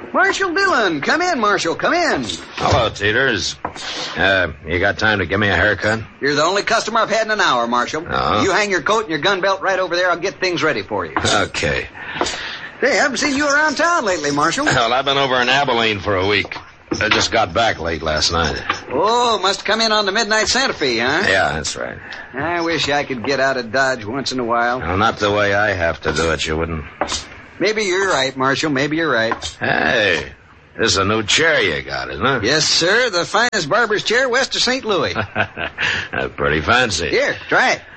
Marshal Dillon. Come in, Marshal. Come in. Hello, Teeters. You got time to give me a haircut? You're the only customer I've had in an hour, Marshal. Oh? You hang your coat and your gun belt right over there. I'll get things ready for you. Okay. Hey, I haven't seen you around town lately, Marshal. Well, I've been over in Abilene for a week. I just got back late last night. Oh, must have come in on the midnight Santa Fe, huh? Yeah, that's right. I wish I could get out of Dodge once in a while. Well, not the way I have to do it, you wouldn't. Maybe you're right, Marshal. Maybe you're right. Hey, this is a new chair you got, isn't it? Yes, sir. The finest barber's chair west of St. Louis. That's pretty fancy. Here, try it.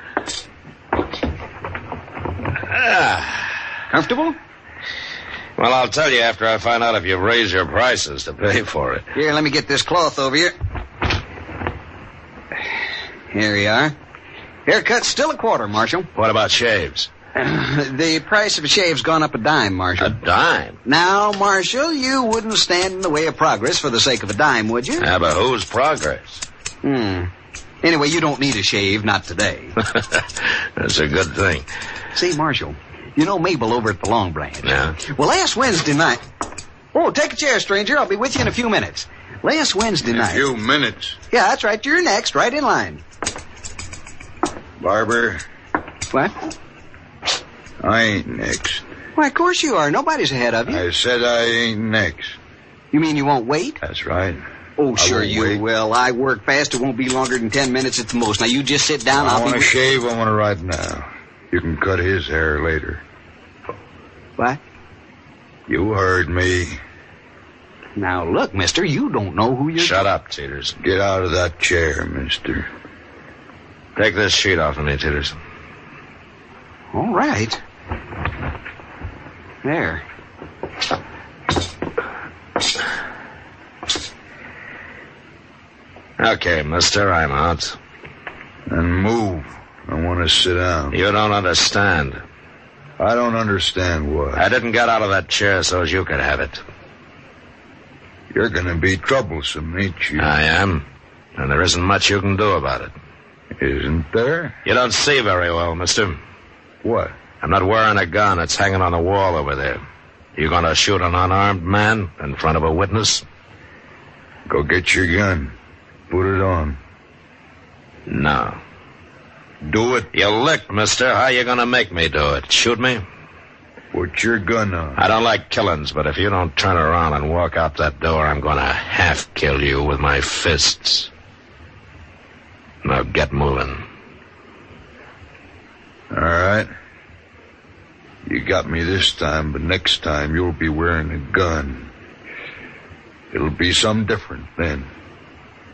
Comfortable? Well, I'll tell you after I find out if you've raised your prices to pay for it. Here, let me get this cloth over you. Here we are. Haircut's still a quarter, Marshal. What about shaves? The price of a shave's gone up a dime, Marshal. A dime? Now, Marshal, you wouldn't stand in the way of progress for the sake of a dime, would you? Yeah, but whose progress? Anyway, you don't need a shave, not today. That's a good thing. See, Marshal, you know Mabel over at the Long Branch. Yeah? Well, last Wednesday night... Oh, take a chair, stranger. I'll be with you in a few minutes. Last Wednesday night... A few minutes. Yeah, that's right. You're next, right in line. Barber, What? I ain't next. Why, of course you are. Nobody's ahead of you. I said I ain't next. You mean you won't wait? That's right. Oh, sure won't you wait. will. I work fast. It won't be longer than 10 minutes at the most. Now, you just sit down. I I'll want be... to shave. I want to right now. You can cut his hair later. What? You heard me. Now, look, mister, you don't know who you're... Shut up, Teeters. Get out of that chair, mister. Take this sheet off of me, Teeters. All right. There. Okay, mister, I'm out. And move. I want to sit down. You don't understand. I don't understand what. I didn't get out of that chair so as you could have it. You're going to be troublesome, ain't you? I am. And there isn't much you can do about it. Isn't there? You don't see very well, mister. What? I'm not wearing a gun. It's hanging on the wall over there. You going to shoot an unarmed man in front of a witness? Go get your gun. Put it on. No. Do it. You licked, mister. How you going to make me do it? Shoot me? Put your gun on. I don't like killings, but if you don't turn around and walk out that door, I'm going to half-kill you with my fists. Now get moving. All right. You got me this time, but next time you'll be wearing a gun. It'll be some different then.